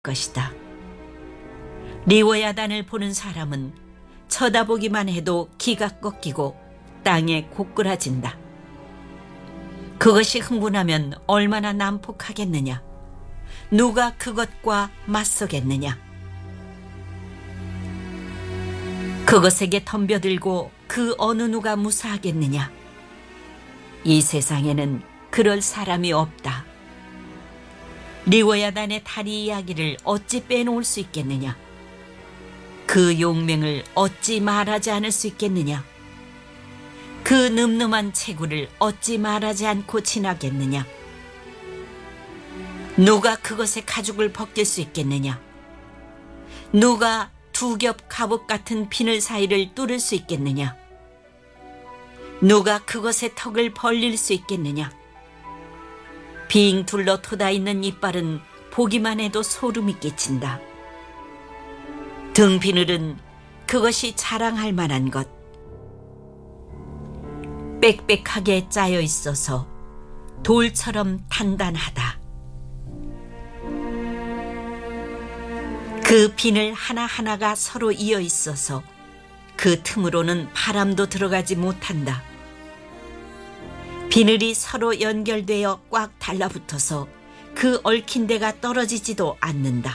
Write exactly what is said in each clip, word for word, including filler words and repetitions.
것이다. 리워야단을 보는 사람은 쳐다보기만 해도 기가 꺾이고 땅에 고꾸라진다. 그것이 흥분하면 얼마나 난폭하겠느냐. 누가 그것과 맞서겠느냐. 그것에게 덤벼들고 그 어느 누가 무사하겠느냐. 이 세상에는 그럴 사람이 없다. 리워야단의 다리 이야기를 어찌 빼놓을 수 있겠느냐. 그 용맹을 어찌 말하지 않을 수 있겠느냐. 그 늠름한 체구를 어찌 말하지 않고 지나겠느냐. 누가 그것의 가죽을 벗길 수 있겠느냐. 누가 두 겹 갑옷 같은 비늘 사이를 뚫을 수 있겠느냐. 누가 그것의 턱을 벌릴 수 있겠느냐. 빙 둘러 돋아있는 이빨은 보기만 해도 소름이 끼친다. 등 비늘은 그것이 자랑할 만한 것. 빽빽하게 짜여 있어서 돌처럼 단단하다. 그 비늘 하나하나가 서로 이어 있어서 그 틈으로는 바람도 들어가지 못한다. 비늘이 서로 연결되어 꽉 달라붙어서 그 얽힌 데가 떨어지지도 않는다.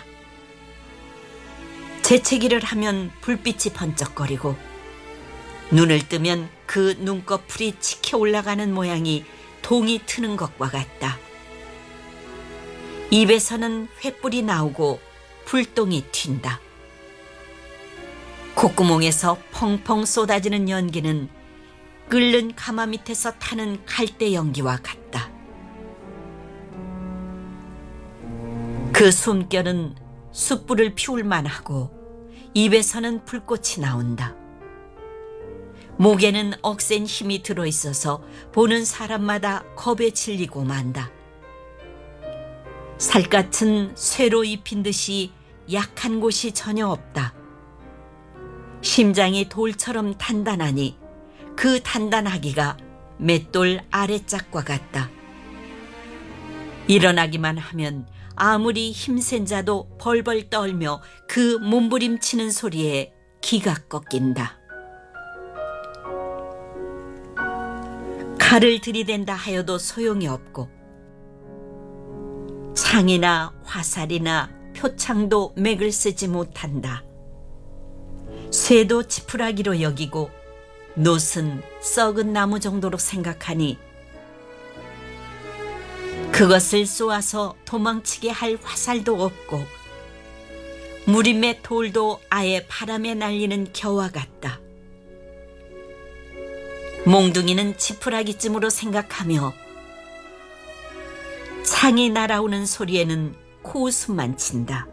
재채기를 하면 불빛이 번쩍거리고 눈을 뜨면 그 눈꺼풀이 치켜 올라가는 모양이 동이 트는 것과 같다. 입에서는 횃불이 나오고 불똥이 튄다. 콧구멍에서 펑펑 쏟아지는 연기는 끓는 가마 밑에서 타는 갈대 연기와 같다. 그 숨결은 숯불을 피울 만하고 입에서는 불꽃이 나온다. 목에는 억센 힘이 들어있어서 보는 사람마다 겁에 질리고 만다. 살갗은 쇠로 입힌 듯이 약한 곳이 전혀 없다. 심장이 돌처럼 단단하니 그 단단하기가 맷돌 아래짝과 같다. 일어나기만 하면 아무리 힘센 자도 벌벌 떨며 그 몸부림치는 소리에 기가 꺾인다. 칼을 들이댄다 하여도 소용이 없고 창이나 화살이나 표창도 맥을 쓰지 못한다. 쇠도 지푸라기로 여기고 놋은 썩은 나무 정도로 생각하니 그것을 쏘아서 도망치게 할 화살도 없고 무림의 돌도 아예 바람에 날리는 겨와 같다. 몽둥이는 지푸라기쯤으로 생각하며 창이 날아오는 소리에는 코웃음만 친다.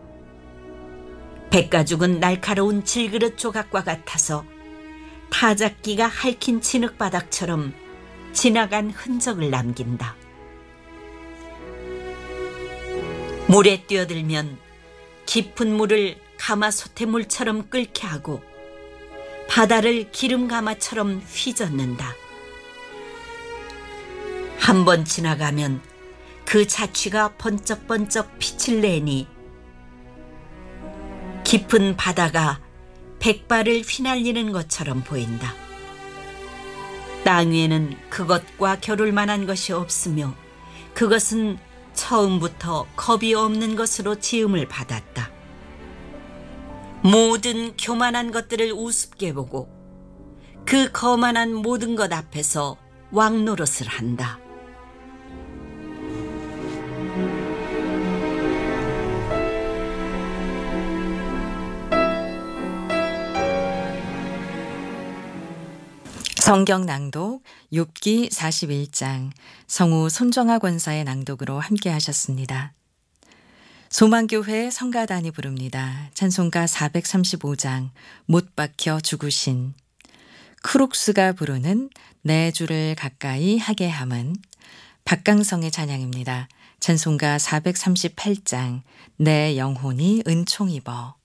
백가죽은 날카로운 질그릇 조각과 같아서 타작기가 핥힌 진흙바닥처럼 지나간 흔적을 남긴다. 물에 뛰어들면 깊은 물을 가마솥의 물처럼 끓게 하고 바다를 기름가마처럼 휘젓는다. 한 번 지나가면 그 자취가 번쩍번쩍 빛을 내니 깊은 바다가 백발을 휘날리는 것처럼 보인다. 땅 위에는 그것과 겨룰 만한 것이 없으며 그것은 처음부터 겁이 없는 것으로 지음을 받았다. 모든 교만한 것들을 우습게 보고 그 거만한 모든 것 앞에서 왕노릇을 한다. 성경 낭독 욥기 사십일 장 성우 손정아 권사의 낭독으로 함께 하셨습니다. 소망교회 성가단이 부릅니다. 찬송가 사백삼십오 장 못 박혀 죽으신. 크룩스가 부르는 내 주를 가까이 하게 함은 박강성의 찬양입니다. 찬송가 사백삼십팔 장 내 영혼이 은총 입어.